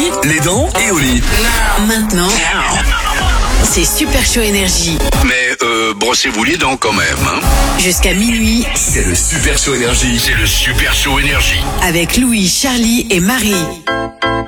les dents et au lit. Maintenant, c'est Super Show Énergie. Mais brossez-vous les dents quand même, hein. Jusqu'à minuit, C'est le Super Show Énergie. C'est le Super Show Énergie. avec Louis, Charlie et Marie.